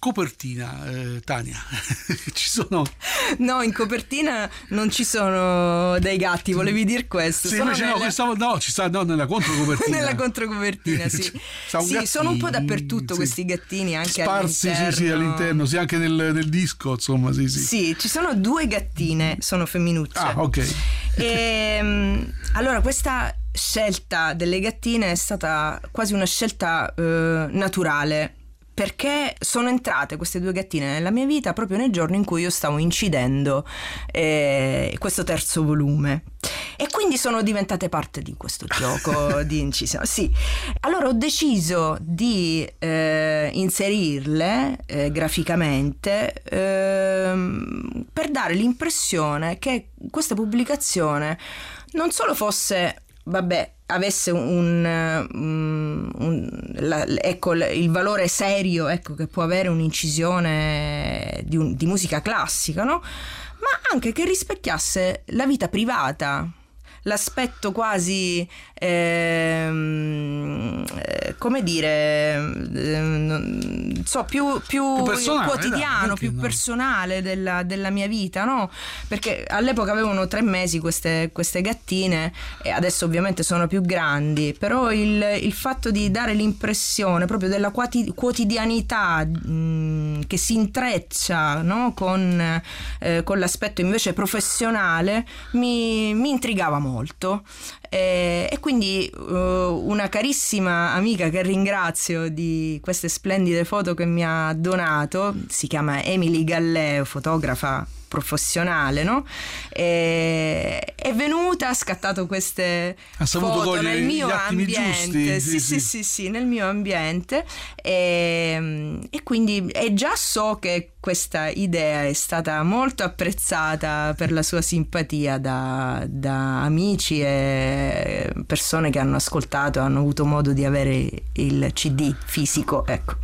copertina, Tania? Ci sono? No, in copertina non ci sono dei gatti, volevi dire questo? Sì, invece ci sta nella controcopertina. Nella controcopertina, sì. Sì, sono un po' dappertutto, sì, questi gattini, anche sparsi, all'interno. Sì, all'interno, sì, anche nel disco, insomma, sì. Sì, ci sono 2 gattine, sono femminucce. Ah, ok. Allora, questa scelta delle gattine è stata quasi una scelta naturale, perché sono entrate queste 2 gattine nella mia vita proprio nel giorno in cui io stavo incidendo questo terzo volume, e quindi sono diventate parte di questo gioco di incisione. Sì, allora ho deciso di inserirle graficamente per dare l'impressione che questa pubblicazione non solo fosse, avesse il valore serio, ecco, che può avere un'incisione di musica classica, no? Ma anche che rispecchiasse la vita privata, l'aspetto quasi come dire, più personale, quotidiano, più personale della mia vita, no? Perché all'epoca avevano 3 mesi queste gattine, e adesso ovviamente sono più grandi, però il fatto di dare l'impressione proprio della quotidianità che si intreccia, no? con l'aspetto invece professionale mi intrigava molto. E quindi una carissima amica che ringrazio di queste splendide foto che mi ha donato, si chiama Emily Galleo, fotografa professionale, no? È venuta, ha scattato queste foto nel mio ambiente, sì, nel mio ambiente, e quindi già so che questa idea è stata molto apprezzata per la sua simpatia da amici e persone che hanno ascoltato, hanno avuto modo di avere il CD fisico, ecco.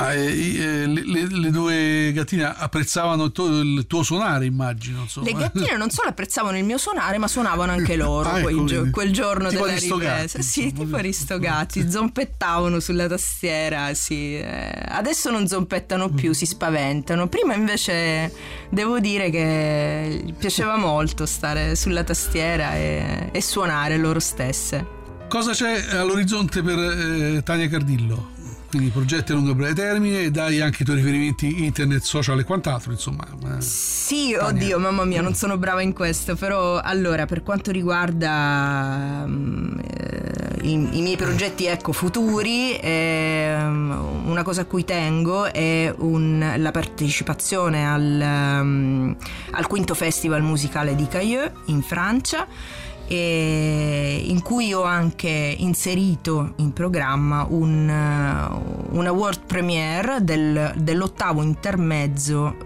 Le 2 gattine apprezzavano il tuo suonare, immagino, insomma. Le gattine non solo apprezzavano il mio suonare, ma suonavano anche loro quel giorno tipo della ripresa. Sì, tipo Aristogatti, zompettavano sulla tastiera, sì. Adesso non zompettano più, si spaventano. Prima invece devo dire che gli piaceva molto stare sulla tastiera e suonare loro stesse. Cosa c'è all'orizzonte per Tania Cardillo? Quindi progetti a lungo e breve termine, e dai anche i tuoi riferimenti internet, social e quant'altro, insomma. Sì, Tania. Oddio, mamma mia, non sono brava in questo, però allora, per quanto riguarda i miei progetti, ecco, futuri, una cosa a cui tengo è la partecipazione al quinto festival musicale di Caillou in Francia, in cui ho anche inserito in programma una world premiere dell'8º intermezzo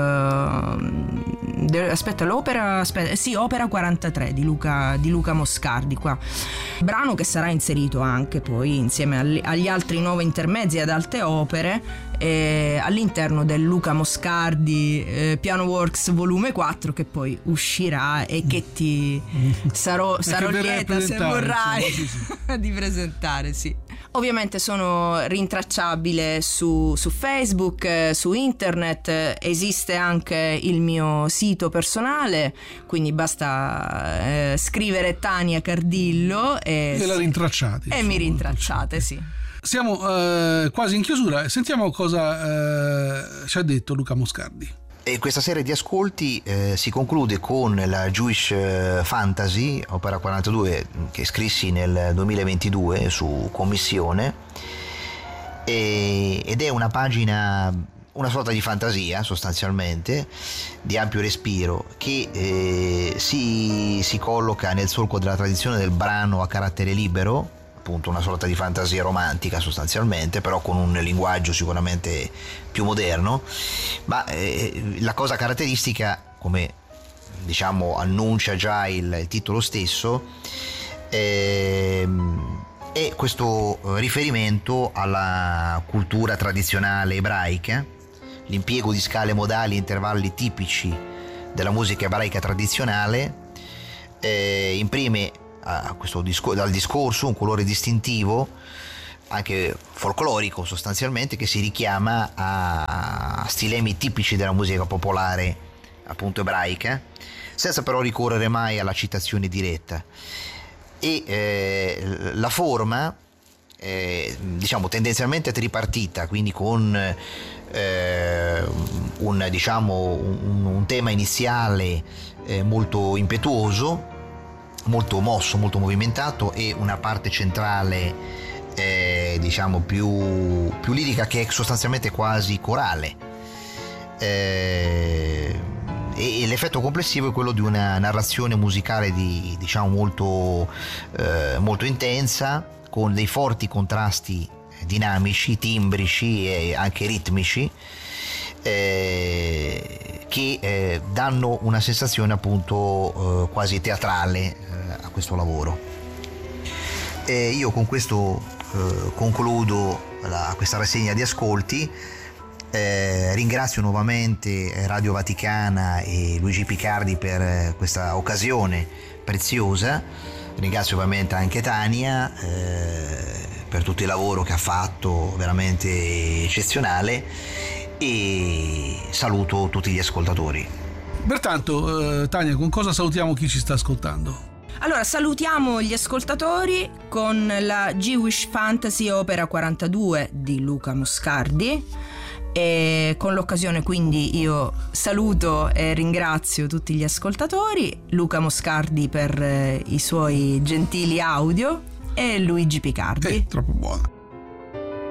Opera 43 di Luca Moscardi, qua, brano che sarà inserito anche poi insieme agli altri 9 intermezzi ad alte opere all'interno del Luca Moscardi Piano Works volume 4, che poi uscirà e che sarò lieta, se vorrai, sì. Di presentare, sì. Ovviamente sono rintracciabile su Facebook, su internet, esiste anche il mio sito personale, quindi basta scrivere Tania Cardillo e la rintracciate. E mi rintracciate, sì. Siamo quasi in chiusura, sentiamo cosa ci ha detto Luca Moscardi. E questa serie di ascolti si conclude con la Jewish Fantasy, opera 42, che scrissi nel 2022 su commissione, ed è una pagina, una sorta di fantasia sostanzialmente, di ampio respiro, che si colloca nel solco della tradizione del brano a carattere libero, appunto una sorta di fantasia romantica sostanzialmente, però con un linguaggio sicuramente più moderno. Ma la cosa caratteristica, come diciamo annuncia già il titolo stesso, è questo riferimento alla cultura tradizionale ebraica, l'impiego di scale modali e intervalli tipici della musica ebraica tradizionale, imprime dal discorso un colore distintivo, anche folclorico sostanzialmente, che si richiama stilemi tipici della musica popolare appunto ebraica, senza però ricorrere mai alla citazione diretta. E la forma diciamo tendenzialmente tripartita, quindi con un tema iniziale molto impetuoso, molto mosso, molto movimentato, e una parte centrale diciamo più lirica, che è sostanzialmente quasi corale, e l'effetto complessivo è quello di una narrazione musicale diciamo molto intensa, con dei forti contrasti dinamici, timbrici e anche ritmici, che danno una sensazione appunto quasi teatrale a questo lavoro. Io con questo concludo questa rassegna di ascolti. Ringrazio nuovamente Radio Vaticana e Luigi Picardi per questa occasione preziosa. Ringrazio ovviamente anche Tania per tutto il lavoro che ha fatto, veramente eccezionale, e saluto tutti gli ascoltatori. Pertanto, Tania, con cosa salutiamo chi ci sta ascoltando? Allora, salutiamo gli ascoltatori con la Jewish Fantasy Opera 42 di Luca Moscardi, e con l'occasione quindi io saluto e ringrazio tutti gli ascoltatori, Luca Moscardi per i suoi gentili audio e Luigi Picardi. Troppo buona.